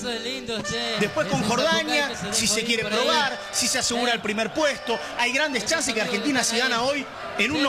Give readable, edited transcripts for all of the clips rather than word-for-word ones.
Eso es lindo, che. Después con Jordania, si se quiere probar, si se asegura el primer puesto. Hay grandes chances que Argentina, si gana hoy, en un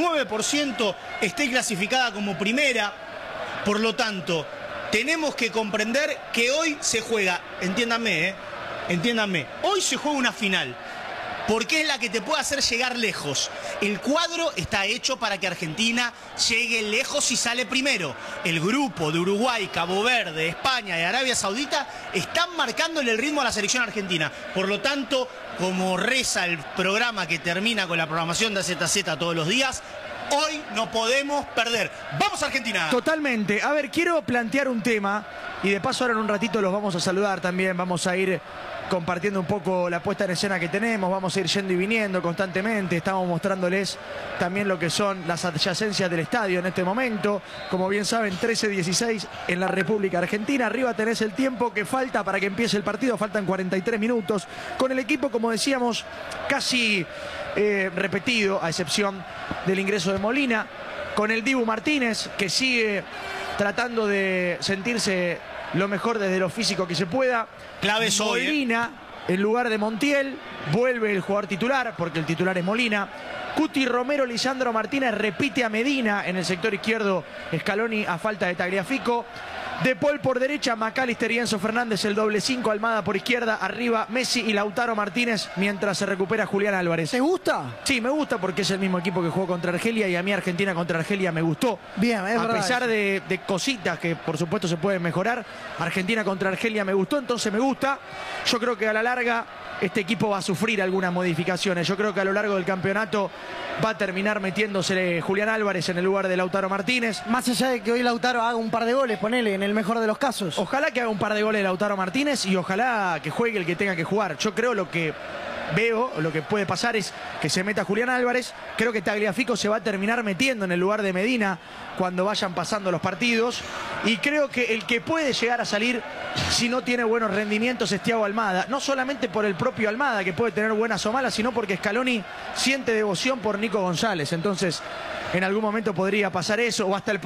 99% esté clasificada como primera. Por lo tanto, tenemos que comprender que hoy se juega, entiéndanme, entiéndanme, hoy se juega una final. Porque es la que te puede hacer llegar lejos. El cuadro está hecho para que Argentina llegue lejos y sale primero. El grupo de Uruguay, Cabo Verde, España y Arabia Saudita están marcándole el ritmo a la selección argentina. Por lo tanto, como reza el programa que termina con la programación de AZZ todos los días, hoy no podemos perder. ¡Vamos, Argentina! Totalmente. A ver, quiero plantear un tema y de paso ahora en un ratito los vamos a saludar también. Vamos a ir compartiendo un poco la puesta en escena que tenemos, vamos a ir yendo y viniendo constantemente, estamos mostrándoles también lo que son las adyacencias del estadio en este momento, como bien saben 13:16 en la República Argentina, arriba tenés el tiempo que falta para que empiece el partido, faltan 43 minutos, con el equipo como decíamos casi repetido, a excepción del ingreso de Molina, con el Dibu Martínez que sigue tratando de sentirse lo mejor desde lo físico que se pueda. Clave hoy, Molina, en lugar de Montiel, vuelve el jugador titular, porque el titular es Molina. Cuti Romero, Lisandro Martínez repite a Medina en el sector izquierdo, Scaloni a falta de Tagliafico. De Paul por derecha, McAllister y Enzo Fernández, el doble 5, Almada por izquierda, arriba Messi y Lautaro Martínez, mientras se recupera Julián Álvarez. ¿Te gusta? Sí, me gusta porque es el mismo equipo que jugó contra Argelia y a mí Argentina contra Argelia me gustó. Bien, es verdad. A pesar de cositas que por supuesto se pueden mejorar, Argentina contra Argelia me gustó, entonces me gusta. Yo creo que a la larga este equipo va a sufrir algunas modificaciones. Yo creo que a lo largo del campeonato va a terminar metiéndose Julián Álvarez en el lugar de Lautaro Martínez. Más allá de que hoy Lautaro haga un par de goles, ponele, en el mejor de los casos. Ojalá que haga un par de goles Lautaro Martínez y ojalá que juegue el que tenga que jugar. Yo creo lo que veo, lo que puede pasar es que se meta Julián Álvarez. Creo que Tagliafico se va a terminar metiendo en el lugar de Medina cuando vayan pasando los partidos. Y creo que el que puede llegar a salir, si no tiene buenos rendimientos, es Thiago Almada. No solamente por el propio Almada, que puede tener buenas o malas, sino porque Scaloni siente devoción por Nico González. Entonces, en algún momento podría pasar eso. O hasta el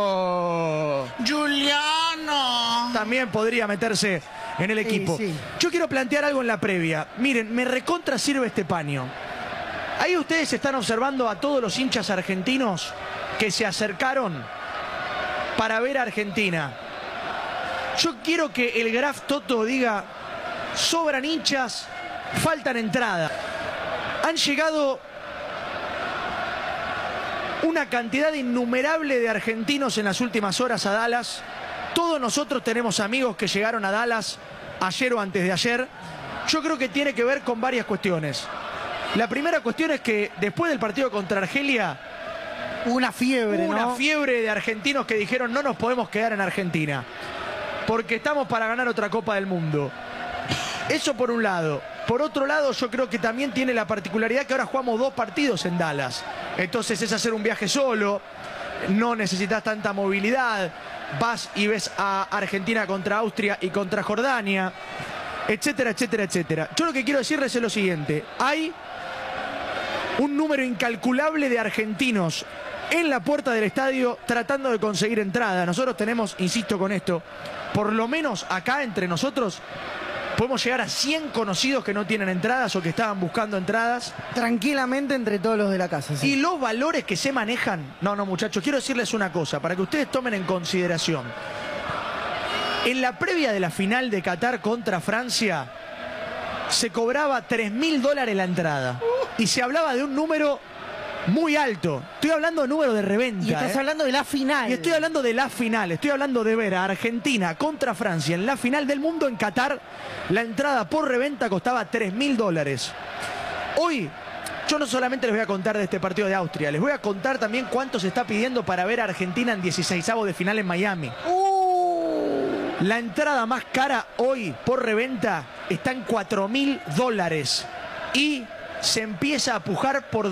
propio Giuliano también podría meterse en el equipo. Sí. Yo quiero plantear algo en la previa. Miren, me recontra sirve este paño. Ahí ustedes están observando a todos los hinchas argentinos que se acercaron para ver a Argentina. Yo quiero que el Graf Toto diga: sobran hinchas, faltan entradas. Han llegado una cantidad innumerable de argentinos en las últimas horas a Dallas. Todos nosotros tenemos amigos que llegaron a Dallas ayer o antes de ayer. Yo creo que tiene que ver con varias cuestiones. La primera cuestión es que después del partido contra Argelia Una fiebre, hubo ¿no? una fiebre de argentinos que dijeron: no nos podemos quedar en Argentina, porque estamos para ganar otra Copa del Mundo. Eso por un lado. Por otro lado, yo creo que también tiene la particularidad que ahora jugamos 2 partidos en Dallas. Entonces es hacer un viaje solo, no necesitas tanta movilidad, vas y ves a Argentina contra Austria y contra Jordania, etcétera, etcétera, etcétera. Yo lo que quiero decirles es lo siguiente: hay un número incalculable de argentinos en la puerta del estadio tratando de conseguir entrada. Nosotros tenemos, insisto con esto, por lo menos acá entre nosotros podemos llegar a 100 conocidos que no tienen entradas o que estaban buscando entradas. Tranquilamente entre todos los de la casa. Sí. Y los valores que se manejan. No, muchachos, quiero decirles una cosa para que ustedes tomen en consideración. En la previa de la final de Qatar contra Francia se cobraba $3.000 la entrada. Y se hablaba de un número muy alto. Estoy hablando de número de reventa. Y estás hablando de la final. Y estoy hablando de la final. Estoy hablando de ver a Argentina contra Francia en la final del mundo en Qatar. La entrada por reventa costaba $3.000. Hoy, yo no solamente les voy a contar de este partido de Austria, les voy a contar también cuánto se está pidiendo para ver a Argentina en 16avos de final en Miami. La entrada más cara hoy por reventa está en $4.000. Y se empieza a pujar por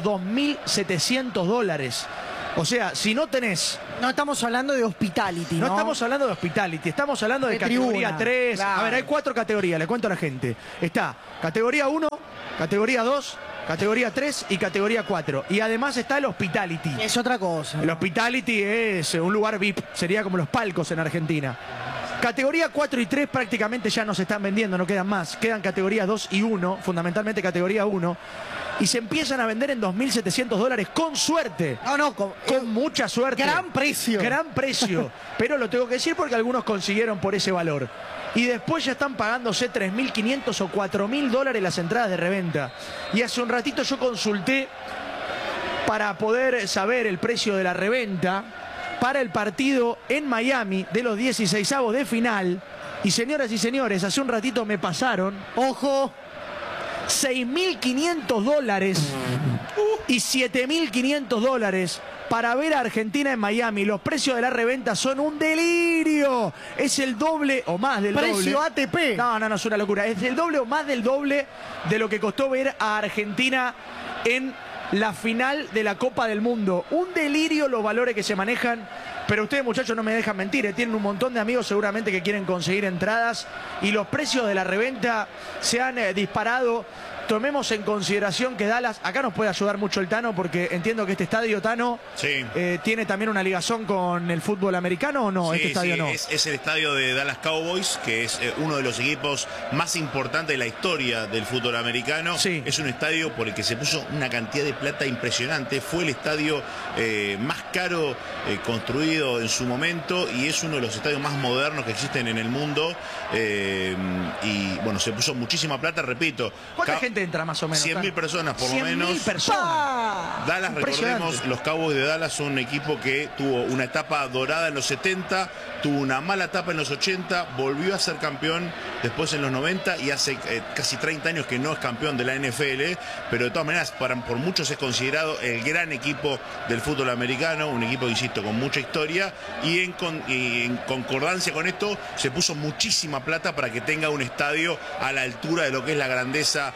$2.700. O sea, si no tenés... No estamos hablando de hospitality, ¿no? No estamos hablando de hospitality, estamos hablando de categoría tribuna. 3. Claro. A ver, hay 4 categorías, le cuento a la gente. Está categoría 1, categoría 2, categoría 3 y categoría 4. Y además está el hospitality. Es otra cosa. El hospitality es un lugar VIP, sería como los palcos en Argentina. Categoría 4 y 3 prácticamente ya no se están vendiendo, no quedan más. Quedan categorías 2 y 1, fundamentalmente categoría 1. Y se empiezan a vender en $2.700 con suerte. Con mucha suerte. Gran precio. Gran precio. Pero lo tengo que decir porque algunos consiguieron por ese valor. Y después ya están pagándose $3.500 o $4.000 las entradas de reventa. Y hace un ratito yo consulté para poder saber el precio de la reventa para el partido en Miami de los 16avos de final. Y señoras y señores, hace un ratito me pasaron, ojo, $6.500 y $7.500 para ver a Argentina en Miami. Los precios de la reventa son un delirio. Es el doble o más del doble. Precio ATP. No, es una locura. Es el doble o más del doble de lo que costó ver a Argentina en la final de la Copa del Mundo. Un delirio los valores que se manejan. Pero ustedes, muchachos, no me dejan mentir, tienen un montón de amigos seguramente que quieren conseguir entradas y los precios de la reventa se han disparado. Tomemos en consideración que Dallas, acá nos puede ayudar mucho el Tano, porque entiendo que este estadio, Tano, sí, tiene también una ligazón con el fútbol americano, ¿o no? Sí, este estadio no. Es el estadio de Dallas Cowboys, que es uno de los equipos más importantes de la historia del fútbol americano. Sí. Es un estadio por el que se puso una cantidad de plata impresionante. Fue el estadio más caro construido en su momento y es uno de los estadios más modernos que existen en el mundo. Y bueno, se puso muchísima plata, repito. ¿Cuánta gente entra más o menos? 100.000 personas por lo menos. 100.000 personas. Dallas, recordemos, los Cowboys de Dallas son un equipo que tuvo una etapa dorada en los 70, tuvo una mala etapa en los 80, volvió a ser campeón después en los 90 y hace casi 30 años que no es campeón de la NFL, pero de todas maneras por muchos es considerado el gran equipo del fútbol americano, un equipo, insisto, con mucha historia y en concordancia con esto se puso muchísima plata para que tenga un estadio a la altura de lo que es la grandeza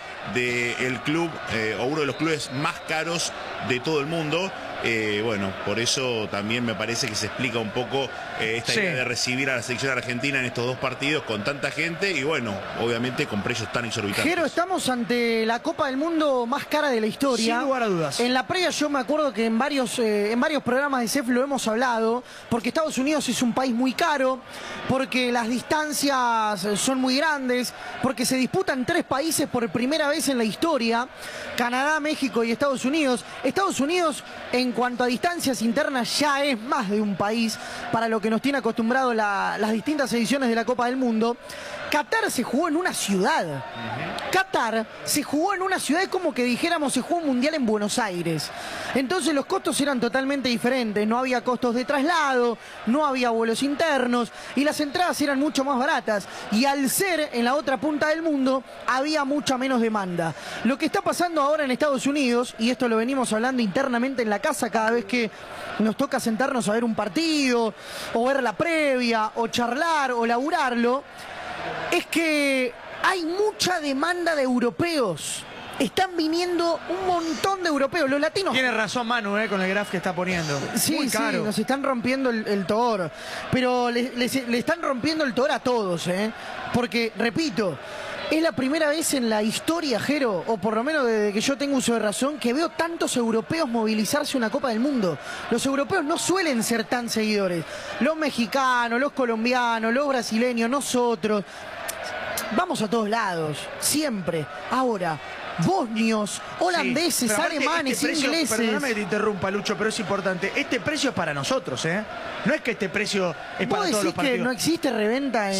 del club o uno de los clubes más caros de todo el mundo. Bueno, por eso también me parece que se explica un poco esta idea de recibir a la selección argentina en estos dos partidos con tanta gente y bueno, obviamente con precios tan exorbitantes. Jero, estamos ante la Copa del Mundo más cara de la historia. Sin lugar a dudas. En la previa yo me acuerdo que en varios programas de CEF lo hemos hablado, porque Estados Unidos es un país muy caro, porque las distancias son muy grandes, porque se disputan 3 países por primera vez en la historia, Canadá, México y Estados Unidos. Estados Unidos, en cuanto a distancias internas, ya es más de un país para lo que nos tiene acostumbrado las distintas ediciones de la Copa del Mundo. Qatar se jugó en una ciudad. Qatar se jugó en una ciudad, es como que dijéramos se jugó un mundial en Buenos Aires. Entonces los costos eran totalmente diferentes. No había costos de traslado, no había vuelos internos y las entradas eran mucho más baratas. Y al ser en la otra punta del mundo, había mucha menos demanda. Lo que está pasando ahora en Estados Unidos, y esto lo venimos hablando internamente en la casa cada vez que nos toca sentarnos a ver un partido, o ver la previa, o charlar, o laburarlo, es que hay mucha demanda de europeos. Están viniendo un montón de europeos. Los latinos... Tiene razón Manu con el graph que está poniendo. Sí, muy caro. Sí, nos están rompiendo el toro. Pero le están rompiendo el toro a todos, porque, repito, es la primera vez en la historia, Jero, o por lo menos desde que yo tengo uso de razón, que veo tantos europeos movilizarse a una Copa del Mundo. Los europeos no suelen ser tan seguidores. Los mexicanos, los colombianos, los brasileños, nosotros. Vamos a todos lados, siempre. Ahora, bosnios, holandeses, sí, alemanes, ingleses. Perdóname que te interrumpa, Lucho, pero es importante. Este precio es para nosotros, No es que este precio es para todos los partidos. ¿Vos decís que no existe reventa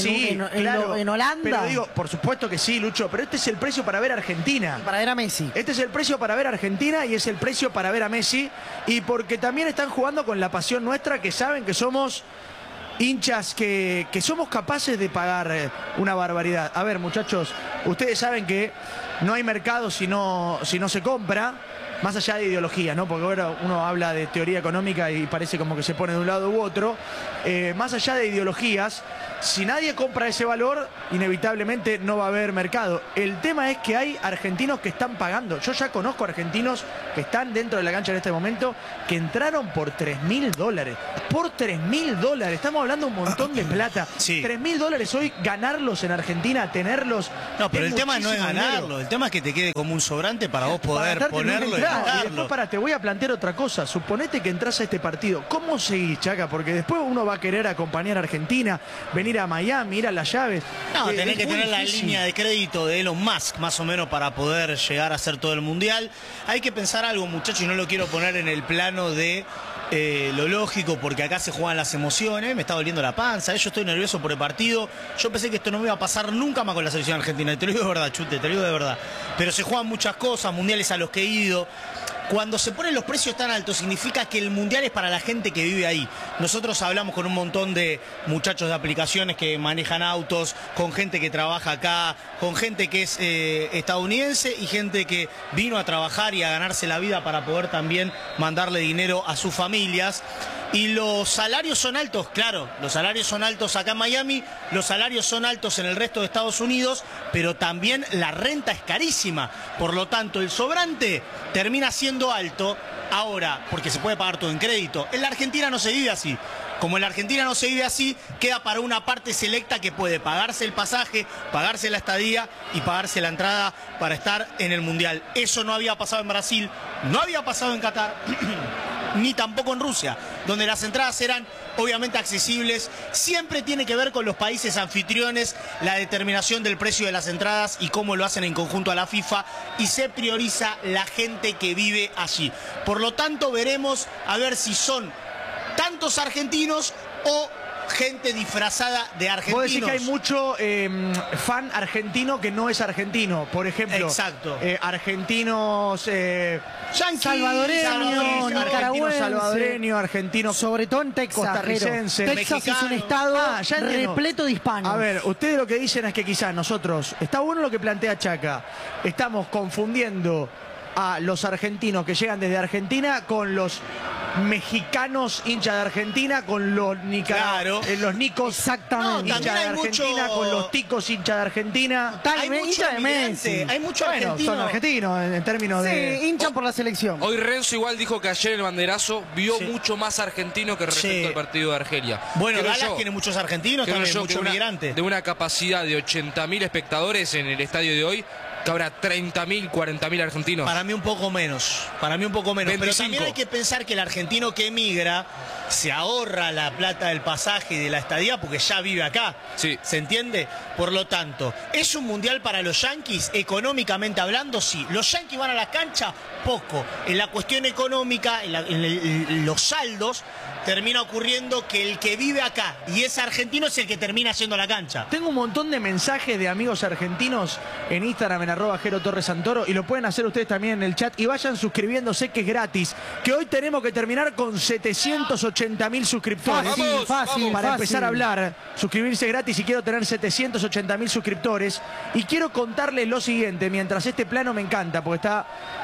en Holanda? Pero digo, por supuesto que sí, Lucho, pero este es el precio para ver a Argentina. Para ver a Messi. Este es el precio para ver a Argentina y es el precio para ver a Messi. Y porque también están jugando con la pasión nuestra, que saben que somos hinchas que somos capaces de pagar una barbaridad. A ver, muchachos, ustedes saben que no hay mercado si no se compra, más allá de ideología, ¿no? Porque ahora uno habla de teoría económica y parece como que se pone de un lado u otro. Más allá de ideologías, si nadie compra ese valor, inevitablemente no va a haber mercado. El tema es que hay argentinos que están pagando. Yo ya conozco argentinos que están dentro de la cancha en este momento que entraron por $3.000. Por $3.000. Estamos hablando de un montón de plata. Sí. $3.000 hoy, ganarlos en Argentina, tenerlos. No, pero el tema no es ganarlo. Dinero. El tema es que te quede como un sobrante para vos poder ponerlo. claro. Y después, pará, te voy a plantear otra cosa. Suponete que entras a este partido. ¿Cómo seguís, Chaca? Porque después uno va a querer acompañar a Argentina, venir a Miami, ir a las llaves. No, tenés que tener la difícil. línea de crédito de Elon Musk, más o menos, para poder llegar a hacer todo el mundial. Hay que pensar algo, muchachos, y no lo quiero poner en el plano de lo lógico, porque acá se juegan las emociones. Me está doliendo la panza, yo estoy nervioso por el partido. Yo pensé que esto no me iba a pasar nunca más con la selección argentina. Te lo digo de verdad, Chute, te lo digo de verdad. Pero se juegan muchas cosas, mundiales a los que he ido. Cuando se ponen los precios tan altos, significa que el mundial es para la gente que vive ahí. Nosotros hablamos con un montón de muchachos de aplicaciones que manejan autos, con gente que trabaja acá, con gente que es estadounidense y gente que vino a trabajar y a ganarse la vida para poder también mandarle dinero a sus familias. Y los salarios son altos, claro, los salarios son altos acá en Miami, los salarios son altos en el resto de Estados Unidos, pero también la renta es carísima. Por lo tanto, el sobrante termina siendo alto ahora, porque se puede pagar todo en crédito. En la Argentina no se vive así. Como en la Argentina no se vive así, queda para una parte selecta que puede pagarse el pasaje, pagarse la estadía y pagarse la entrada para estar en el Mundial. Eso no había pasado en Brasil, no había pasado en Qatar, ni tampoco en Rusia, donde las entradas eran obviamente accesibles. Siempre tiene que ver con los países anfitriones la determinación del precio de las entradas y cómo lo hacen en conjunto a la FIFA, y se prioriza la gente que vive allí. Por lo tanto, veremos a ver si son tantos argentinos o gente disfrazada de argentinos. Vos decís que hay mucho fan argentino que no es argentino. Por ejemplo, exacto. Argentinos salvadoreños, nicaragüenses, salvadoreños, argentinos, sobre todo en Texas, costarricenses, Texas es un mexicanos. estado ya entiendo. repleto de hispanos. A ver, ustedes lo que dicen es que quizás nosotros, está bueno lo que plantea Chaca, estamos confundiendo a los argentinos que llegan desde Argentina con los mexicanos hinchas de Argentina, con los Claro. los nicos Exactamente. No, hinchas de también hay Argentina, mucho- con los ticos hinchas de Argentina. Hay mucho hincha de Messi. inmigrante, hay mucho Bueno, argentino. son argentinos en términos de... Sí, hinchan por la selección. Hoy Renzo igual dijo que ayer el banderazo vio Sí. mucho más argentino que respecto Sí. al partido de Argelia. Bueno, Creo Dallas yo- tiene muchos argentinos, creo también yo mucho que migrante. de una capacidad de 80.000 espectadores en el estadio de hoy, que habrá 30.000, 40.000 argentinos. Para mí un poco menos, para mí un poco menos. 25. Pero también hay que pensar que el argentino que emigra se ahorra la plata del pasaje y de la estadía porque ya vive acá. Sí. ¿Se entiende? Por lo tanto, ¿es un mundial para los yanquis? Económicamente hablando, sí. ¿Los yanquis van a la cancha? Poco. En la cuestión económica, en los saldos, termina ocurriendo que el que vive acá y es argentino es el que termina yendo a la cancha. Tengo un montón de mensajes de amigos argentinos en Instagram, en @JeroTorresSantoro, y lo pueden hacer ustedes también en el chat. Y vayan suscribiéndose, que es gratis. Que hoy tenemos que terminar con 780.000 suscriptores. Fácil, Vamos, fácil, Para fácil. empezar a hablar, suscribirse gratis, y quiero tener 780.000 suscriptores. Y quiero contarles lo siguiente, mientras este plano me encanta, porque está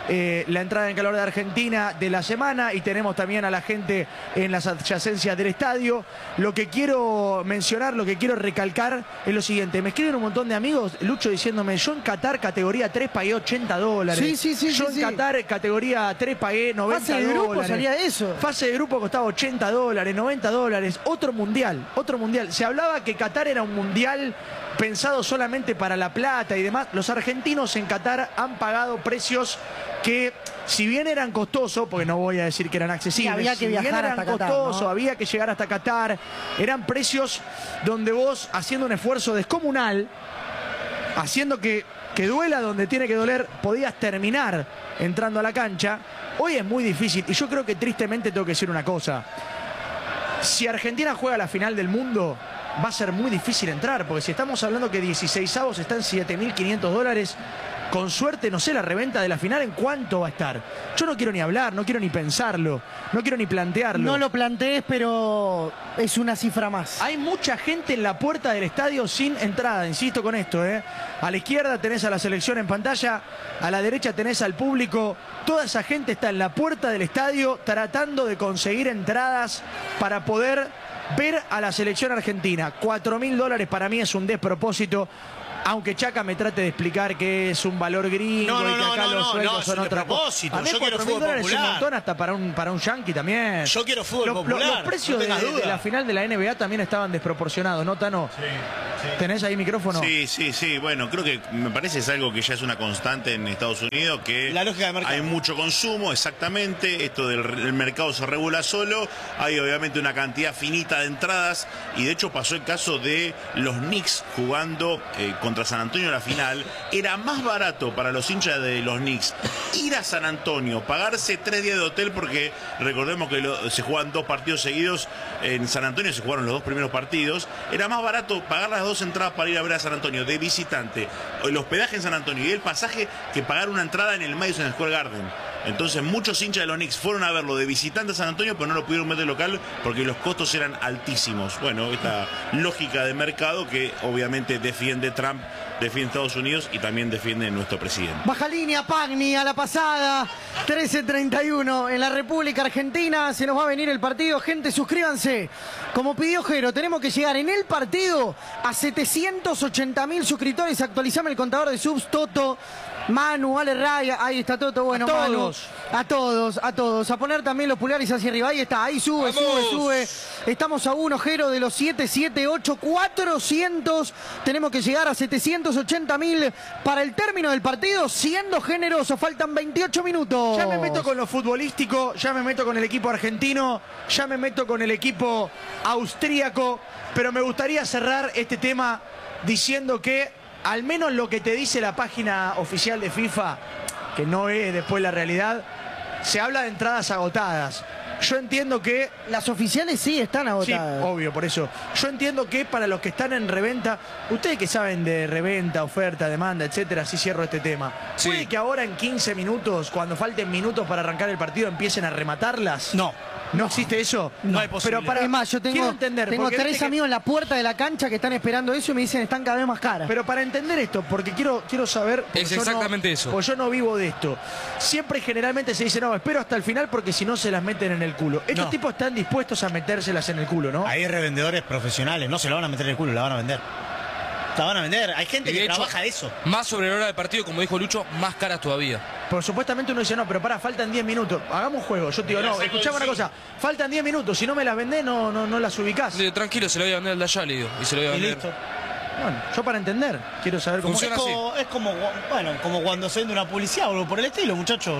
la entrada en calor de Argentina de la semana, y tenemos también a la gente en las adyacencias del estadio. Lo que quiero mencionar, lo que quiero recalcar es lo siguiente. Me escriben un montón de amigos, Lucho, diciéndome: yo en Qatar categoría 3 pagué $80. Sí, sí, sí, Yo sí, en sí. Qatar categoría 3 pagué $90. Fase de grupo salía eso. Fase de grupo costaba $80, $90. Otro mundial, otro mundial. Se hablaba que Qatar era un mundial pensado solamente para La Plata y demás. Los argentinos en Qatar han pagado precios que, si bien eran costosos, porque no voy a decir que eran accesibles, Y había que si bien viajar eran hasta Qatar, costosos, ¿no? había que llegar hasta Qatar, eran precios donde vos, haciendo un esfuerzo descomunal, haciendo que duela donde tiene que doler, podías terminar entrando a la cancha. Hoy es muy difícil, y yo creo que tristemente tengo que decir una cosa. Si Argentina juega la final del mundo, va a ser muy difícil entrar, porque si estamos hablando que 16avos están $7.500, con suerte, no sé, la reventa de la final, ¿en cuánto va a estar? Yo no quiero ni hablar, no quiero ni pensarlo, no quiero ni plantearlo. No lo plantees, pero es una cifra más. Hay mucha gente en la puerta del estadio sin entrada, insisto con esto, ¿eh? A la izquierda tenés a la selección en pantalla, a la derecha tenés al público. Toda esa gente está en la puerta del estadio tratando de conseguir entradas para poder ver a la selección argentina. $4.000 para mí es un despropósito. Aunque Chaca me trate de explicar que es un valor gringo y que acá los sueldos son otra cosa. A mí yo quiero fútbol $4.000 popular. Es un montón hasta para un yankee también. Yo quiero fútbol popular. Los precios no de la final de la NBA también estaban desproporcionados, ¿no, Tano? Sí. ¿Tenés ahí micrófono? Sí. Bueno, creo que me parece es algo que ya es una constante en Estados Unidos, que la lógica de mercado. Hay mucho consumo, exactamente. Esto del mercado se regula solo. Hay obviamente una cantidad finita de entradas. Y de hecho pasó el caso de los Knicks jugando contra San Antonio en la final. Era más barato para los hinchas de los Knicks ir a San Antonio, pagarse 3 días de hotel, porque recordemos que se juegan 2 partidos seguidos. En San Antonio se jugaron los 2 primeros partidos. Era más barato pagar las 2 entradas para ir a ver a San Antonio de visitante, el hospedaje en San Antonio y el pasaje, que pagar una entrada en el Madison Square Garden. Entonces muchos hinchas de los Knicks fueron a verlo de visitante a San Antonio, pero no lo pudieron meter local porque los costos eran altísimos. Bueno, esta lógica de mercado que obviamente defiende Trump, defiende Estados Unidos y también defiende nuestro presidente. Baja línea, Pagni a la pasada, 13:31 en la República Argentina. Se nos va a venir el partido. Gente, suscríbanse. Como pidió Jero, tenemos que llegar en el partido a 780.000 suscriptores. Actualizame el contador de subs, Toto. Manu, Ale Raya, ahí está Toto, bueno, a todos. Manu, a todos, a poner también los pulgares hacia arriba, ahí está, ahí sube, sube, estamos a 1, Jero, de los 778, 400, tenemos que llegar a 780.000 para el término del partido, siendo generoso, faltan 28 minutos. Ya me meto con lo futbolístico, ya me meto con el equipo argentino, ya me meto con el equipo austríaco, pero me gustaría cerrar este tema diciendo que al menos lo que te dice la página oficial de FIFA, que no es después la realidad, se habla de entradas agotadas. Yo entiendo que... Las oficiales sí están agotadas. Sí, obvio, por eso. Yo entiendo que para los que están en reventa, ustedes que saben de reventa, oferta, demanda, etcétera, así cierro este tema. Sí. ¿Puede que ahora en 15 minutos, cuando falten minutos para arrancar el partido, empiecen a rematarlas? No. ¿No existe eso? No hay posibilidad. Pero para, Es más, yo quiero entender, tengo porque 3 viste que- amigos en la puerta de la cancha que están esperando eso y me dicen están cada vez más caras. Pero para entender esto, porque quiero saber... porque Es yo exactamente eso. Porque yo no vivo de esto. Siempre generalmente se dice, no, espero hasta el final porque si no se las meten en el culo. Estos No. tipos están dispuestos a metérselas en el culo, ¿no? Hay revendedores profesionales, no se la van a meter en el culo, la van a vender. La van a vender. Hay gente Y de que hecho, trabaja de eso. Más sobre la hora del partido, como dijo Lucho, más caras todavía. Por supuestamente uno dice, no, pero faltan 10 minutos. Hagamos un juego. Yo te digo, no, escuchame una cosa. Faltan 10 minutos. Si no me las vendés, no las ubicás. Tranquilo, se lo voy a vender al de allá, le digo. Y se lo voy a Y vender. listo. Bueno, yo para entender, quiero saber cómo... Funciona. Es como, bueno, como cuando se vende una publicidad o algo por el estilo, muchachos.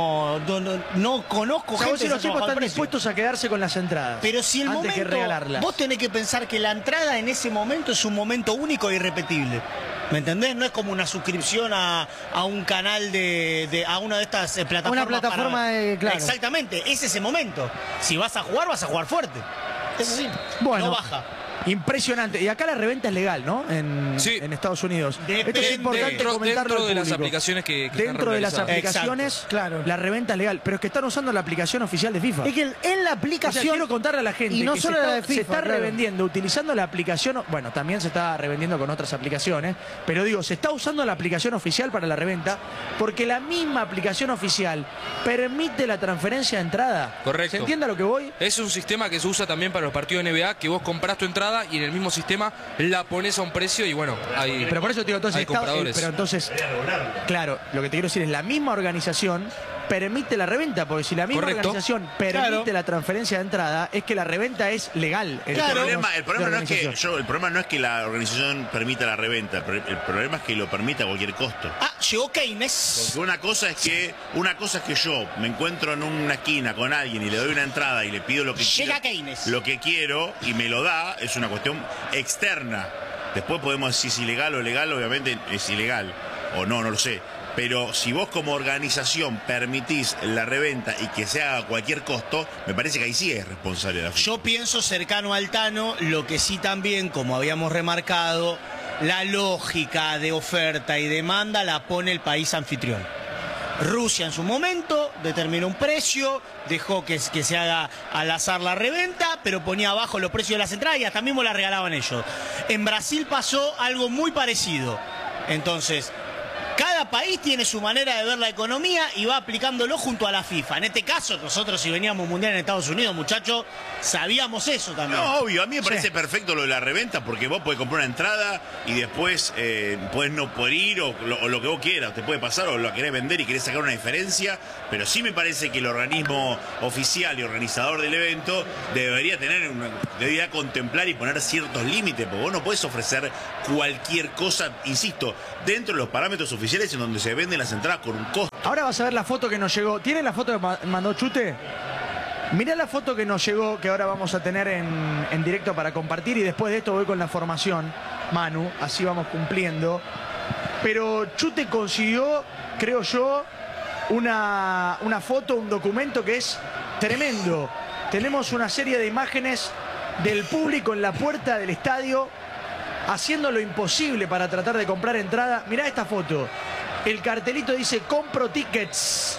No conozco O sea, vos gente si los que haya tipos bajado el están precio. dispuestos a quedarse con las entradas. Pero si el antes momento, que regalarlas. vos tenés que pensar que la entrada en ese momento es un momento único e irrepetible. ¿Me entendés? No es como una suscripción a un canal a una de estas plataformas. Una plataforma de- claro. Exactamente, es ese momento. Si vas a jugar fuerte. Es así. Bueno. No baja. Impresionante. Y acá la reventa es legal, ¿no? Sí. En Estados Unidos. Depende. Esto es importante Dentro comentarlo al de las público. aplicaciones que están Dentro de las regularizadas. aplicaciones, Exacto. claro, la reventa es legal. Pero es que están usando la aplicación oficial de FIFA. Es que en la O sea, aplicación... quiero contarle a la gente y no que solo la de se FIFA, está claro. revendiendo utilizando la aplicación, bueno, también se está revendiendo con otras aplicaciones, pero digo, se está usando la aplicación oficial para la reventa porque la misma aplicación oficial permite la transferencia de entrada. Correcto. ¿Se entiende a lo que voy? Es un sistema que se usa también para los partidos de NBA, que vos comprás tu entrada y en el mismo sistema la pones a un precio y bueno, hay, Pero por eso te digo, entonces, hay compradores. pero entonces, claro, lo que te quiero decir es la misma organización permite la reventa, porque si la misma Correcto. organización permite la transferencia de entrada, es que la reventa es legal. en El términos problema de no es que organización. el problema no es que la organización permita la reventa, el problema es que lo permita a cualquier costo. Ah, llegó Keynes. Porque una cosa es que yo me encuentro en una esquina con alguien y le doy una entrada y le pido lo que Llega quiero, Keynes. lo que quiero y me lo da, es una cuestión externa. Después podemos decir si es ilegal o legal, obviamente es ilegal o no lo sé. Pero si vos como organización permitís la reventa y que se haga a cualquier costo, me parece que ahí sí es responsable la FIFA. Yo pienso cercano al Tano, lo que sí también, como habíamos remarcado, la lógica de oferta y demanda la pone el país anfitrión. Rusia en su momento determinó un precio, dejó que se haga al azar la reventa, pero ponía abajo los precios de las entradas y hasta mismo la regalaban ellos. En Brasil pasó algo muy parecido. Entonces, Cada país tiene su manera de ver la economía y va aplicándolo junto a la FIFA. En este caso, nosotros si veníamos mundial en Estados Unidos, muchachos, sabíamos eso también. No, obvio, a mí me parece perfecto lo de la reventa, porque vos podés comprar una entrada y después podés no poder ir o lo que vos quieras, te puede pasar o lo querés vender y querés sacar una diferencia, pero sí me parece que el organismo oficial y organizador del evento debería contemplar y poner ciertos límites, porque vos no podés ofrecer cualquier cosa, insisto, dentro de los parámetros oficiales en donde se venden las entradas con un costo. Ahora vas a ver la foto que nos llegó. ¿Tiene la foto que mandó Chute? Mirá la foto que nos llegó, que ahora vamos a tener en directo para compartir, y después de esto voy con la formación, Manu, así vamos cumpliendo. Pero Chute consiguió, creo yo, una foto, un documento que es tremendo. Tenemos una serie de imágenes del público en la puerta del estadio haciendo lo imposible para tratar de comprar entrada. Mirá esta foto. El cartelito dice compro tickets,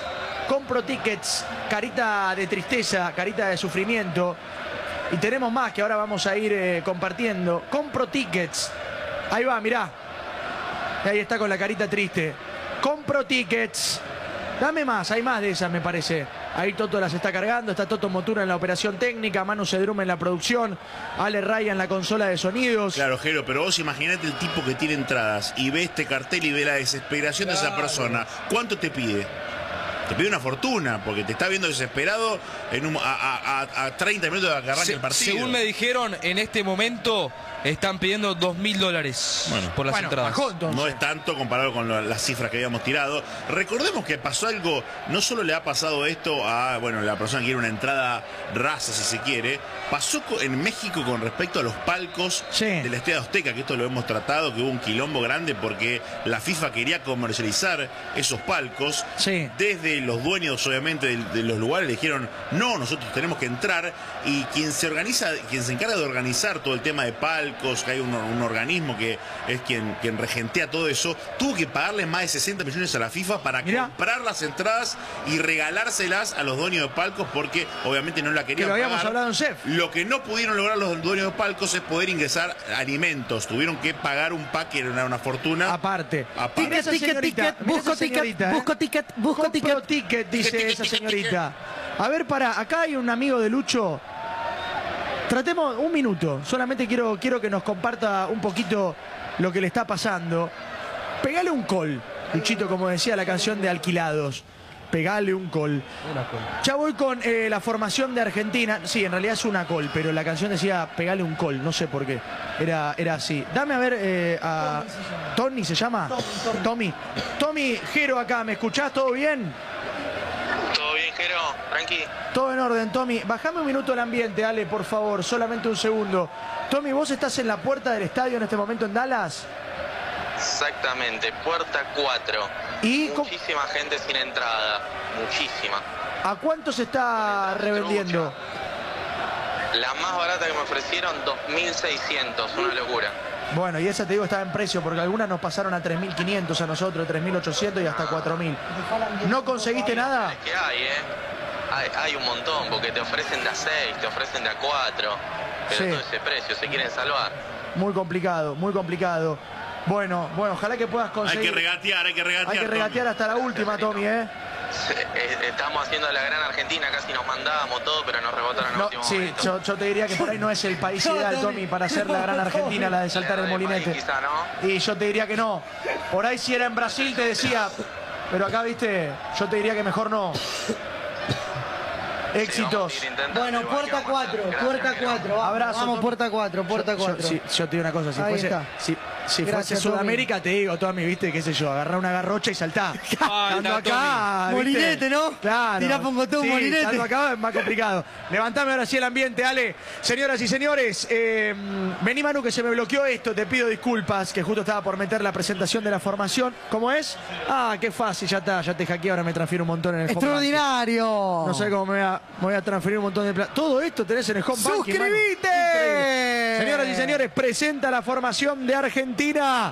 carita de tristeza, carita de sufrimiento. Y tenemos más que ahora vamos a ir compartiendo. Compro tickets. Ahí va, mirá. Ahí está con la carita triste. Compro tickets. Dame más, hay más de esas me parece. Ahí Toto las está cargando, está Toto Motura en la operación técnica, Manu Cedrum en la producción, Ale Raya en la consola de sonidos. Claro, Jero, pero vos imaginate el tipo que tiene entradas y ve este cartel y ve la desesperación de esa persona. ¿Cuánto te pide? Te pide una fortuna, porque te está viendo desesperado a 30 minutos de que arranque el partido. Según me dijeron, en este momento están pidiendo $2.000 por las entradas. Bajó, no es tanto comparado con las cifras que habíamos tirado. Recordemos que pasó algo, no solo le ha pasado esto a la persona que quiere una entrada rasa, si se quiere, pasó en México con respecto a los palcos del Estadio Azteca, que esto lo hemos tratado, que hubo un quilombo grande porque la FIFA quería comercializar esos palcos. Desde los dueños, obviamente, de los lugares le dijeron, no, nosotros tenemos que entrar, y quien se encarga de organizar todo el tema de palcos, que hay un organismo que es quien regentea todo eso, tuvo que pagarle más de 60 millones a la FIFA para comprar las entradas y regalárselas a los dueños de palcos, porque obviamente no la querían pagar. Que lo habíamos hablado en CEF. Lo que no pudieron lograr los dueños de palcos es poder ingresar alimentos. Tuvieron que pagar un pack que era una fortuna. Aparte. Ticket, busco ticket, dice esa señorita. A ver, acá hay un amigo de Lucho. Tratemos un minuto. Solamente quiero que nos comparta un poquito lo que le está pasando. Pegale un call, Luchito, como decía la canción de Alquilados. Pegale un call. Ya voy con la formación de Argentina. Sí, en realidad es una call, pero la canción decía pegale un call. No sé por qué. Era así. Dame a ver a Tony, ¿se llama? Tommy. Tommy, Jero acá. ¿Me escuchás? ¿Todo bien? Todo bien, Jero. Tranqui. Todo en orden, Tommy. Bajame un minuto el ambiente, Ale, por favor. Solamente un segundo. Tommy, ¿vos estás en la puerta del estadio en este momento en Dallas? Exactamente, puerta 4. ¿Y muchísima gente sin entrada, muchísima. ¿A cuánto se está revendiendo? La más barata que me ofrecieron, 2.600, una locura. Bueno, y esa te digo estaba en precio, porque algunas nos pasaron a 3.500 a nosotros, 3.800 y hasta 4.000. ¿No conseguiste nada? Es que hay un montón, porque te ofrecen de a 6, te ofrecen de a 4, pero todo ese precio, se quieren salvar. Muy complicado, muy complicado. Bueno, ojalá que puedas conseguir. Hay que regatear. Hay que regatear hasta la última, Tommy, Estamos haciendo la gran Argentina, casi nos mandábamos todo, pero nos rebotaron en el último momento. Yo te diría que por ahí no es el país ideal, Tommy, para hacer la gran Argentina, la de saltar el molinete. Quizá, ¿no? Y yo te diría que no. Por ahí si era en Brasil te decía, pero acá, viste, yo te diría que mejor no. Éxitos. Bueno, puerta 4, puerta 4. Abrazo. Vamos, puerta 4, puerta 4. Yo te digo una cosa, si fuese Sudamérica, te digo, Tommy, viste, qué sé yo, agarrá una garrocha y saltá. Estando acá, molinete, ¿no? Claro. Tirá Pongotú, molinete. Estando acá es más complicado. Levantame ahora sí el ambiente, Ale. Señoras y señores, vení, Manu, que se me bloqueó esto, te pido disculpas, que justo estaba por meter la presentación de la formación. ¿Cómo es? Ah, qué fácil, ya está, ya te hackeé, ahora me transfiero un montón en el ¡extraordinario! No sé cómo me voy a transferir un montón de plata. Todo esto tenés en el home banking. ¡Suscríbete! Señoras y señores, presenta la formación de Argentina.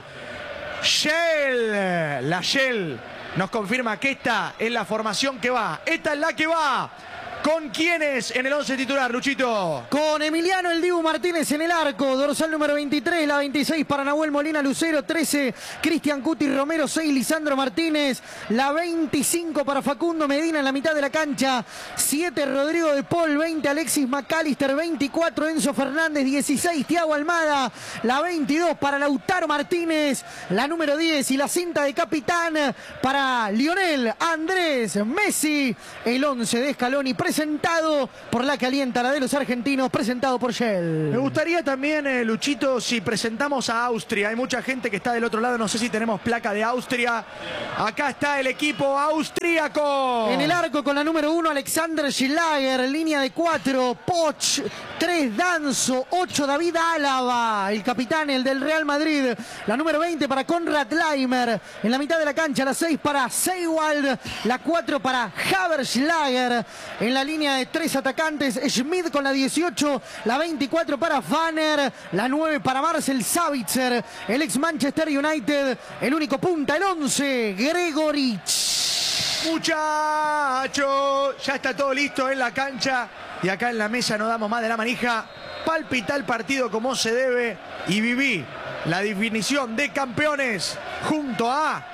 Shell. La Shell nos confirma que esta es la formación que va. Esta es la que va. ¿Con quiénes en el 11 titular, Luchito? Con Emiliano El Dibu Martínez en el arco, dorsal número 23, la 26 para Nahuel Molina Lucero, 13 Cristian Cuti Romero, 6 Lisandro Martínez, la 25 para Facundo Medina en la mitad de la cancha, 7 Rodrigo de Paul, 20 Alexis McAllister, 24 Enzo Fernández, 16 Thiago Almada, la 22 para Lautaro Martínez, la número 10 y la cinta de capitán para Lionel Andrés Messi, el 11 de Scaloni, presentado por la calienta, la de los argentinos, presentado por Shell. Me gustaría también, Luchito, si presentamos a Austria. Hay mucha gente que está del otro lado, no sé si tenemos placa de Austria. Acá está el equipo austríaco. En el arco con la número 1, Alexander Schlager, línea de 4, Poch, 3 Danzo, 8 David Álava, el capitán, el del Real Madrid, la número 20 para Konrad Laimer, en la mitad de la cancha, la 6 para Seiwald, la 4 para Haverschlager, en la línea de 3 atacantes, Schmidt con la 18, la 24 para Vanner, la 9 para Marcel Savitzer, el ex Manchester United, el único punta, el 11, Gregorich. Muchachos, ya está todo listo en la cancha y acá en la mesa no damos más de la manija. Palpita el partido como se debe y viví la definición de campeones junto a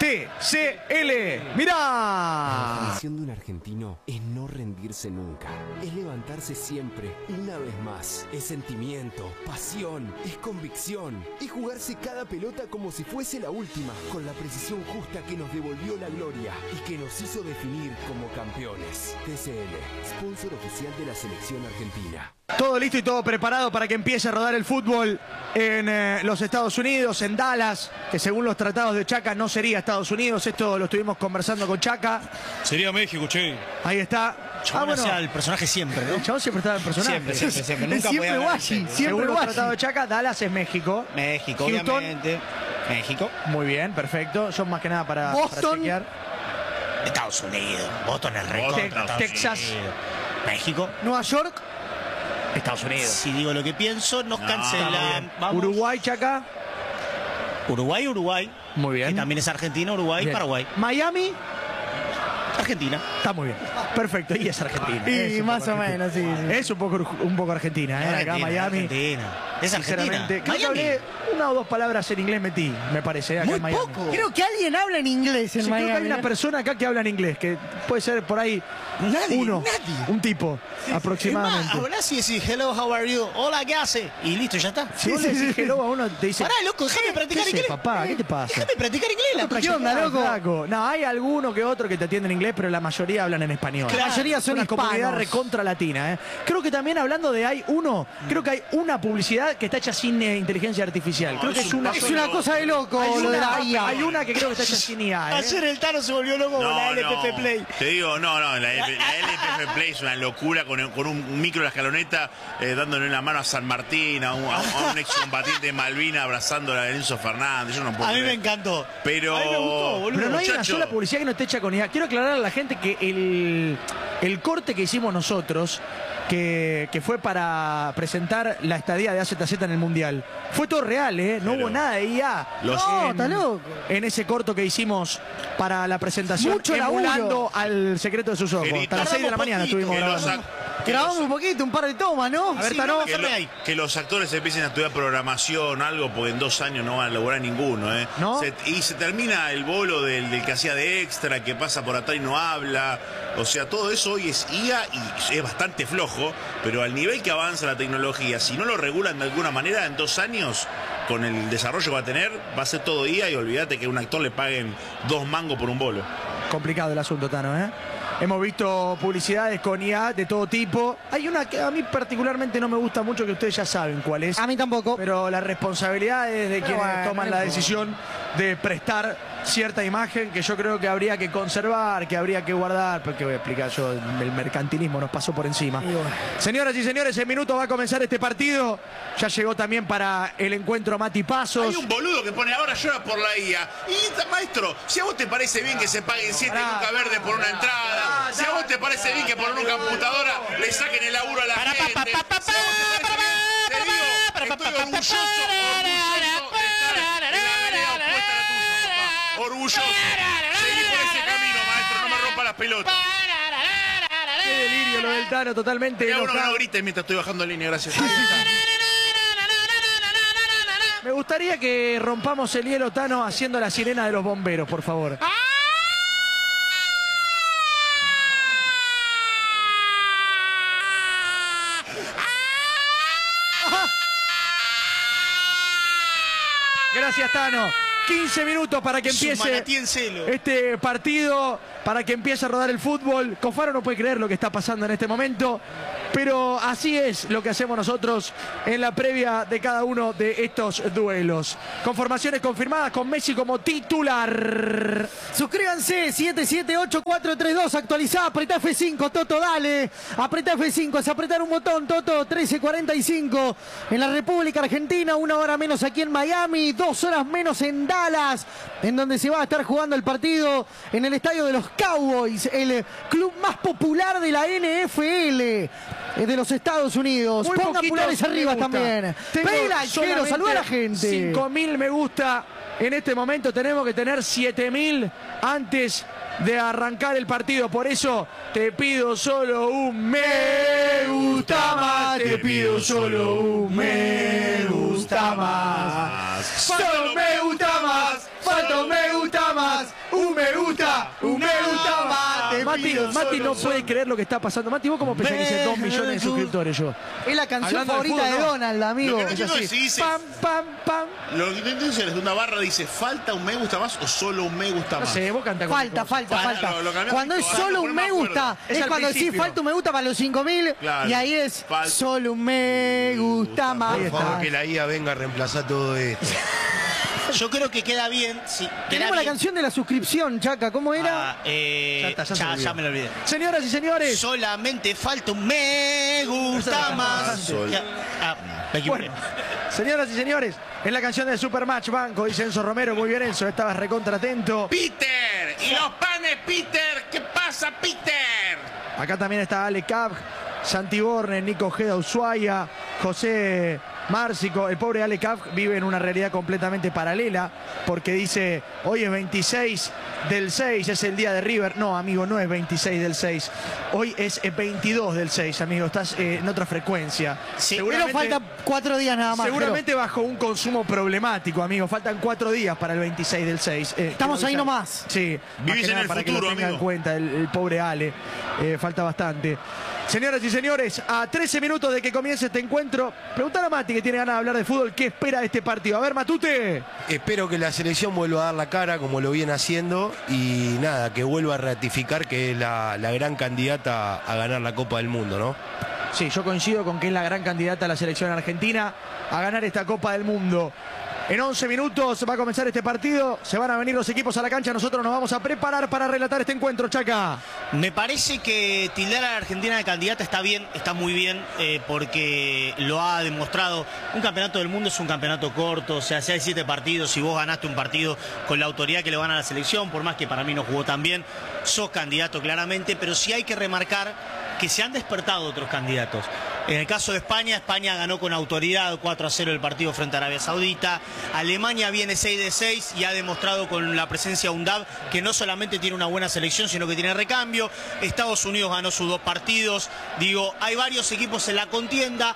TCL. ¡Mirá! La definición de un argentino es no rendirse nunca. Es levantarse siempre, una vez más. Es sentimiento, pasión, es convicción. Es jugarse cada pelota como si fuese la última, con la precisión justa que nos devolvió la gloria y que nos hizo definir como campeones. TCL, sponsor oficial de la selección argentina. Todo listo y todo preparado para que empiece a rodar el fútbol en los Estados Unidos, en Dallas, que según los tratados de Chaca no sería Estados Unidos. Esto lo estuvimos conversando con Chaca. Sería México, che. Ahí está. Chabón hacía el personaje siempre, ¿no? El chabón siempre estaba en personaje. Siempre. Nunca Siempre podía guachi, ganar. siempre Según los guachi. tratados de Chaca, Dallas es México. México, Houston. obviamente. México. Muy bien, perfecto. Yo más que nada para Boston. chequear. Estados Unidos. Boston es Texas. México. Nueva York. Estados Unidos. Si digo lo que pienso, nos cancelan. Vamos. Uruguay, Chaca. Uruguay. Muy bien. Y también es Argentina, Uruguay, Bien. Paraguay. Miami. Argentina. Está muy bien. Perfecto. Y es Argentina. Y Es un más poco o Argentina. menos, sí. Es un poco Argentina, ¿eh? Acá Miami. Argentina. Es Argentina. Sinceramente, creo que Miami. hablé una o dos palabras en inglés metí, me parece, acá Muy en Miami. poco. Creo que alguien habla en inglés en Sí, creo que hay Miami. una persona acá que habla en inglés, que puede ser por ahí Nadie. un tipo, aproximadamente. Es más, hablás y decís, hello, how are you? Hola, ¿qué hace? Y listo, ya está. Si vos le decís hello a uno, te dice... Pará, loco, déjame practicar ¿qué inglés. haces, papá? ¿Qué te pasa? Déjame practicar inglés, la ¿Qué onda, loco? Flaco. No, hay alguno que otro que te atiende en inglés, pero la mayoría hablan en español. La mayoría son una comunidad hispanos. recontra latina, ¿eh? Creo que también hablando de creo que hay una publicidad que está hecha sin inteligencia artificial. No, Creo que es es un una... paso Es una cosa de loco lo de la IA. Hay una que creo que está hecha sin IA, ¿eh? Ayer el Tano se volvió loco con la LPF Play. Te digo, la LPF Play es una locura con un micro de la escaloneta dándole la mano a San Martín, a un excombatiente de Malvina abrazando a Enzo Fernández. Yo no puedo A mí me creer. encantó. Pero, A mí me gustó, boludo. Pero no hay una Muchacho. sola publicidad que no esté hecha con IA. Quiero aclarar a la gente que el corte que hicimos nosotros, que fue para presentar la estadía de AZZ en el Mundial, fue todo real, ¿eh? No Pero hubo nada de IA. No, está loco. En ese corto que hicimos para la presentación, Mucho laburo. emulando al secreto de sus ojos. Querido. Hasta las 6 de la mañana Tardamos estuvimos que los, grabando. Grabamos un poquito, un par de tomas, ¿no? A ver, Sí, Tano. no, que, lo- ahí. que los actores empiecen a estudiar programación, algo, porque en 2 años no van a lograr ninguno, ¿eh? ¿No? Y se termina el bolo del que hacía de extra, que pasa por atrás y no habla. O sea, todo eso hoy es IA y es bastante flojo, pero al nivel que avanza la tecnología, si no lo regulan de alguna manera, en 2 años, con el desarrollo que va a tener, va a ser todo IA y olvídate que a un actor le paguen 2 mangos por un bolo. Complicado el asunto, Tano, ¿eh? Hemos visto publicidades con IA de todo tipo. Hay una que a mí particularmente no me gusta mucho, que ustedes ya saben cuál es. A mí tampoco. Pero la responsabilidad es de quienes bueno, toman no la importa. decisión de prestar cierta imagen que yo creo que habría que conservar, que habría que guardar, porque voy a explicar yo, el mercantilismo nos pasó por encima. Señoras y señores, en minutos va a comenzar este partido. Ya llegó también para el encuentro Mati Pasos. Hay un boludo que pone ahora llora por la IA. Y maestro, si a vos te parece bien que se paguen 7 lucas verdes por una entrada, si a vos te parece bien que por una computadora le saquen el laburo a la gente, si a vos te parece bien, te digo, estoy orgulloso de estar en la vereda opuesta a la tuya, papá. Orgulloso. Seguí por ese camino, maestro, no me rompa las pelotas. Qué delirio delirio lo del Tano, totalmente Uno que enojado. no grite mientras estoy bajando en línea, gracias. Me gustaría que rompamos el hielo, Tano, haciendo la sirena de los bomberos, por favor. Gracias, Tano. 15 minutos para que empiece este partido, para que empiece a rodar el fútbol. Cofaro no puede creer lo que está pasando en este momento, pero así es lo que hacemos nosotros en la previa de cada uno de estos duelos. Con formaciones confirmadas, con Messi como titular. Suscríbanse, 778-432, actualizá, apretá F5, Toto, dale. Apretá F5, es apretar un botón, Toto, 13:45 en la República Argentina, 1 hora menos aquí en Miami, 2 horas menos en Dallas, en donde se va a estar jugando el partido en el estadio de los Cowboys, el club más popular de la NFL de los Estados Unidos. Muy Pongan poquitos pulgares me arriba gusta. también. Tengo Peila, quiero saludar a la gente. 5.000 me gusta. En este momento tenemos que tener 7.000 antes de arrancar el partido. Por eso te pido solo un me gusta más. Te pido solo un me gusta más. Solo me gusta más. Falta un me gusta más. Un me gusta más. Mati no puede creer lo que está pasando. Mati, ¿vos cómo pensás que hice 2 millones de suscriptores yo? Es la canción Hablando del favorita fútbol, de ¿no? Donald, amigo. Lo que no Es entiendo así. es si dice, Pam, pam, pam. lo que no entiendo es una barra dice, ¿falta un me gusta más o solo un me gusta No más? sé, vos cantás Falta. Lo cambiamos Cuando es para solo un poner me más gusta, acuerdo. Es es al cuando decís principio. falta un me gusta para los 5.000 Claro. y ahí es Falta. solo un me gusta más. Ahí Por está. favor, que la IA venga a reemplazar todo esto. Yo creo que queda bien. Sí, Tenemos la canción de la suscripción, Chaca, ¿cómo era? Ya me lo olvidé. Señoras y señores. Solamente falta un me gusta más. Sol. Me equivoqué. Bueno, señoras y señores, en la canción de Supermatch Banco, dice Enzo Romero. Muy bien, Enzo, estabas recontra atento. Peter, y los panes, Peter, ¿qué pasa, Peter? Acá también está Ale Cab, Santi Borne, Nico Ojeda Ushuaia, José Márcico. El pobre Ale Cab vive en una realidad completamente paralela, porque dice, hoy es 26 del 6, es el día de River. No, amigo, no es 26 del 6. Hoy es 22 del 6, amigo. Estás en otra frecuencia. Sí, pero faltan 4 días nada más. Seguramente bajo un consumo problemático, amigo. Faltan 4 días para el 26 del 6. Estamos ahí nomás. Sí. Vivís más que en nada el para que lo futuro, tenga en amigo. cuenta el pobre Ale. Falta bastante. Señoras y señores, a 13 minutos de que comience este encuentro, preguntar a Mati, que tiene ganas de hablar de fútbol, ¿qué espera de este partido? A ver, Matute. Espero que la selección vuelva a dar la cara como lo viene haciendo y nada, que vuelva a ratificar que es la gran candidata a ganar la Copa del Mundo, ¿no? Sí, yo coincido con que es la gran candidata a la selección argentina a ganar esta Copa del Mundo. En 11 minutos va a comenzar este partido, se van a venir los equipos a la cancha, nosotros nos vamos a preparar para relatar este encuentro, Chaca. Me parece que tildar a la Argentina de candidata está bien, está muy bien, porque lo ha demostrado. Un campeonato del mundo es un campeonato corto, o sea, si hay 7 partidos, si vos ganaste un partido con la autoridad que le van a la selección, por más que para mí no jugó tan bien, sos candidato claramente, pero sí hay que remarcar que se han despertado otros candidatos. En el caso de España, España ganó con autoridad 4-0 el partido frente a Arabia Saudita. Alemania viene 6 de 6 y ha demostrado con la presencia de UNDAV que no solamente tiene una buena selección, sino que tiene recambio. Estados Unidos ganó sus 2 partidos. Digo, hay varios equipos en la contienda.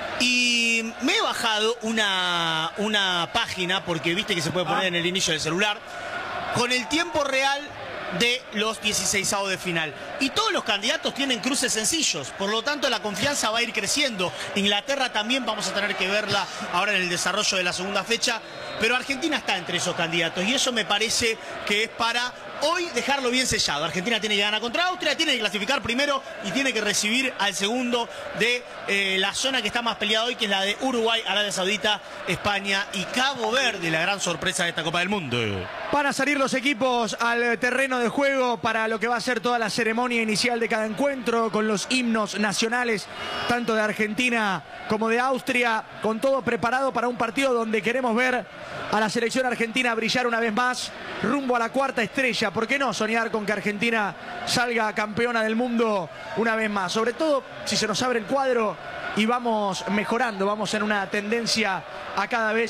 Y me he bajado una página, porque viste que se puede poner en el inicio del celular, con el tiempo real de los 16avos de final. Y todos los candidatos tienen cruces sencillos, por lo tanto la confianza va a ir creciendo. Inglaterra también vamos a tener que verla ahora en el desarrollo de la segunda fecha, pero Argentina está entre esos candidatos y eso me parece que es para hoy dejarlo bien sellado. Argentina tiene que ganar contra Austria, tiene que clasificar primero y tiene que recibir al segundo de la zona que está más peleada hoy, que es la de Uruguay, Arabia Saudita, España y Cabo Verde, la gran sorpresa de esta Copa del Mundo. Van a salir los equipos al terreno de juego para lo que va a ser toda la ceremonia inicial de cada encuentro, con los himnos nacionales, tanto de Argentina como de Austria, con todo preparado para un partido donde queremos ver a la selección argentina brillar una vez más, rumbo a la 4ª estrella. ¿Por qué no soñar con que Argentina salga campeona del mundo una vez más? Sobre todo si se nos abre el cuadro y vamos mejorando, vamos en una tendencia a cada vez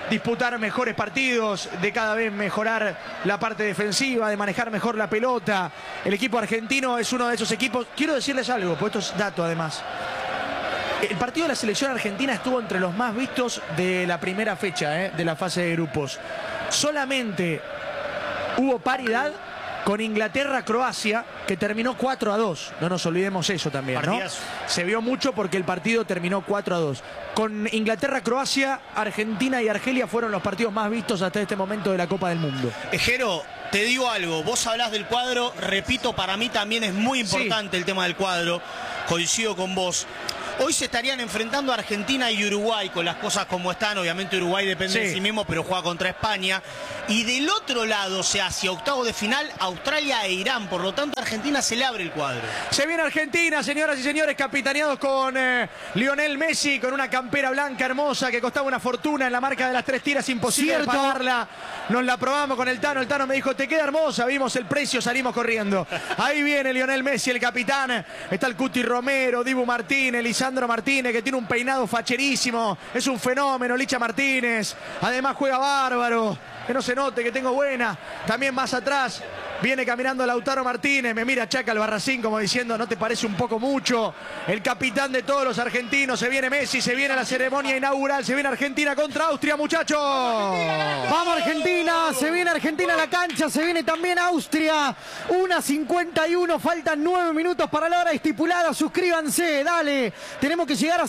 disputar mejores partidos, de cada vez mejorar la parte defensiva, de manejar mejor la pelota. El equipo argentino es uno de esos equipos. Quiero decirles algo, porque esto es dato además. El partido de la selección argentina estuvo entre los más vistos de la primera fecha, de la fase de grupos. Solamente hubo paridad con Inglaterra-Croacia, que terminó 4-2. No nos olvidemos eso también, ¿no? Se vio mucho porque el partido terminó 4-2. Con Inglaterra-Croacia, Argentina y Argelia fueron los partidos más vistos hasta este momento de la Copa del Mundo. Jero, te digo algo, vos hablás del cuadro, repito, para mí también es muy importante el tema del cuadro, coincido con vos. Hoy se estarían enfrentando a Argentina y Uruguay con las cosas como están. Obviamente Uruguay depende de sí mismo, pero juega contra España. Y del otro lado, o sea, hacia octavos de final, Australia e Irán. Por lo tanto, Argentina se le abre el cuadro. Se viene Argentina, señoras y señores, capitaneados con Lionel Messi, con una campera blanca hermosa que costaba una fortuna en la marca de las 3 tiras, imposible de pagarla. Nos la probamos con el Tano me dijo, te queda hermosa, vimos el precio, salimos corriendo. Ahí viene Lionel Messi, el capitán. Está el Cuti Romero, Dibu Martínez, Lisandro Martínez, que tiene un peinado facherísimo. Es un fenómeno, Licha Martínez. Además juega bárbaro. Que no se note que tengo buena. También más atrás viene caminando Lautaro Martínez. Me mira Chaca Albarracín como diciendo, ¿no te parece un poco mucho? El capitán de todos los argentinos. Se viene Messi, se viene la ceremonia inaugural. Se viene Argentina contra Austria, muchachos. Vamos Argentina, se viene Argentina a la cancha, se viene también Austria. 1:51, faltan 9 minutos para la hora estipulada. Suscríbanse, dale. Tenemos que llegar a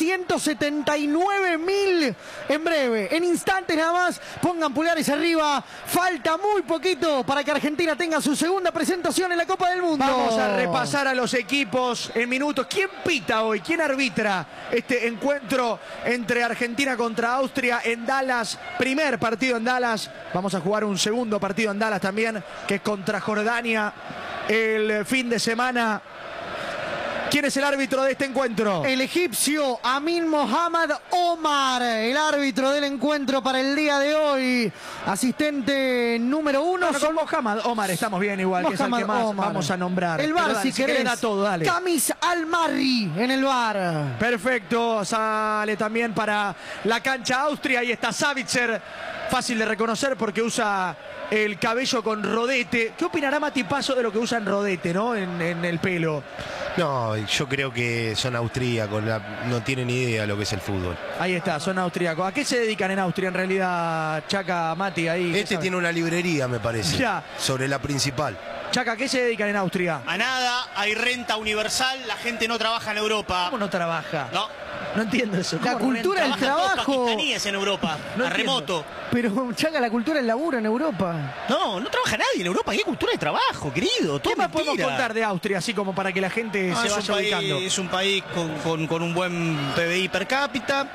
779.000 en breve. En instantes nada más, pongan pulgares arriba. Falta muy poquito para que Argentina tenga su segunda presentación en la Copa del Mundo. Vamos a repasar a los equipos en minutos. ¿Quién pita hoy? ¿Quién arbitra este encuentro entre Argentina contra Austria en Dallas? Primer partido en Dallas. Vamos a jugar un segundo partido en Dallas también, que es contra Jordania el fin de semana. ¿Quién es el árbitro de este encuentro? El egipcio Amin Mohamed Omar, el árbitro del encuentro para el día de hoy. Asistente número 1. Con Mohamed Omar estamos bien igual, Mohamed, que es el que más Omar. vamos a nombrar. El VAR, si querés. Da todo, dale. Kamis Al-Marri en el VAR. Perfecto, sale también para la cancha Austria. Ahí está Savitzer, fácil de reconocer porque usa el cabello con rodete. ¿Qué opinará Mati Paso de lo que usan rodete, no? En el pelo. No, yo creo que son austríacos, no tienen ni idea de lo que es el fútbol. Ahí está, son austríacos. ¿A qué se dedican en Austria en realidad, Chaca, Mati? Ahí, este tiene una librería, me parece, sobre la principal. Chaca, ¿a qué se dedican en Austria? A nada, hay renta universal, la gente no trabaja en Europa. ¿Cómo no trabaja? No. No entiendo eso. La cultura del trabajo. Pakistaníes en Europa, no a remoto. Pero, Chaca, la cultura del laburo en Europa. No, no trabaja nadie en Europa. ¿Qué cultura de trabajo, querido? ¿Qué más podemos contar de Austria, así como para que la gente se vaya ubicando? Es un país con un buen PBI per cápita.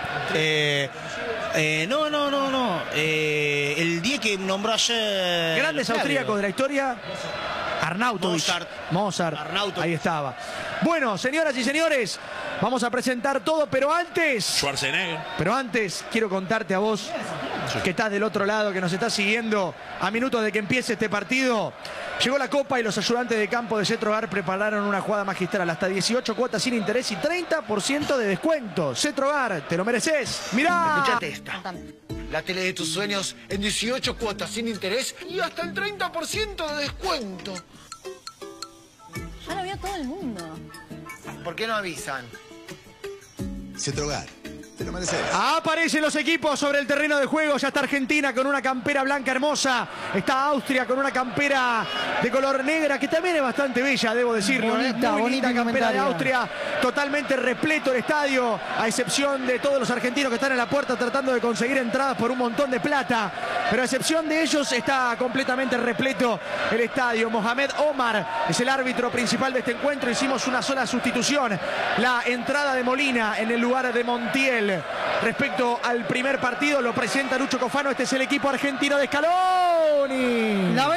No. El día que nombró ayer... Grandes austríacos de la historia. Arnautovic. Mozart. Ahí estaba. Bueno, señoras y señores, vamos a presentar todo, pero antes... Schwarzenegger. Pero antes, quiero contarte a vos, que estás del otro lado, que nos estás siguiendo a minutos de que empiece este partido. Llegó la Copa y los ayudantes de campo de Cetrogar prepararon una jugada magistral. Hasta 18 cuotas sin interés y 30% de descuento. Cetrogar, te lo mereces. ¡Mirá! Escuchate esta. La tele de tus sueños en 18 cuotas sin interés y hasta el 30% de descuento. Ya lo vio todo el mundo. ¿Por qué no avisan? Cetrogar, te lo mereces. Aparecen los equipos sobre el terreno de juego. Ya está Argentina con una campera blanca hermosa. Está Austria con una campera de color negra, que también es bastante bella, debo decirlo. Muy linda campera de Austria. Totalmente repleto el estadio, a excepción de todos los argentinos que están en la puerta tratando de conseguir entradas por un montón de plata. Pero a excepción de ellos está completamente repleto el estadio. Mohamed Omar es el árbitro principal de este encuentro. Hicimos una sola sustitución. La entrada de Molina en el lugar de Montiel. Respecto al primer partido, lo presenta Lucho Cofano. Este es el equipo argentino de Scaloni. La 23.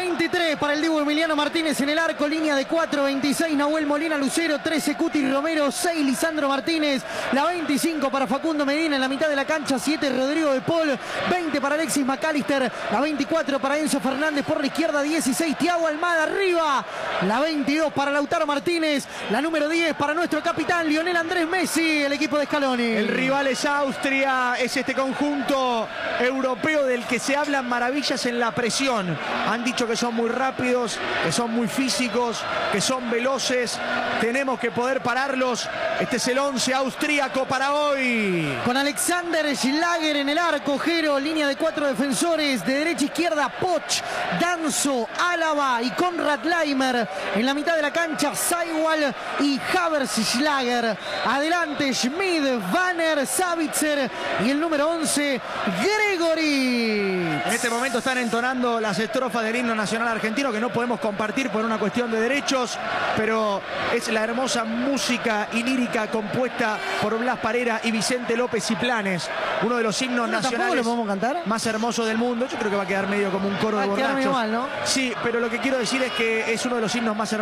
3 para el Dibu Emiliano Martínez en el arco, línea de 4, 26 Nahuel Molina Lucero, 13 Cuti Romero, 6 Lisandro Martínez, la 25 para Facundo Medina en la mitad de la cancha, 7 Rodrigo de Paul, 20 para Alexis McAllister, la 24 para Enzo Fernández por la izquierda, 16 Thiago Almada arriba, la 22 para Lautaro Martínez, la número 10 para nuestro capitán Lionel Andrés Messi, el equipo de Scaloni. El rival es Austria, es este conjunto europeo del que se hablan maravillas en la presión. Han dicho que son muy rápidos, que son muy físicos, que son veloces. Tenemos que poder pararlos. Este es el 11 austríaco para hoy. Con Alexander Schlager en el arco, Jero, línea de 4 defensores, de derecha a izquierda Poch, Danzo, Álava y Konrad Leimer. En la mitad de la cancha Saiwal y Havers Schlager. Adelante Schmid, Vanner, Savitzer y el número 11 Gregory. En este momento están entonando las estrofas del himno nacional argentino que no podemos compartir por una cuestión de derechos, pero es la hermosa música y lírica compuesta por Blas Parera y Vicente López y Planes, uno de los himnos nacionales lo podemos cantar más hermosos del mundo. Yo creo que va a quedar medio como un coro de borrachos. Mal, ¿no? Sí, pero lo que quiero decir es que es uno de los himnos más hermosos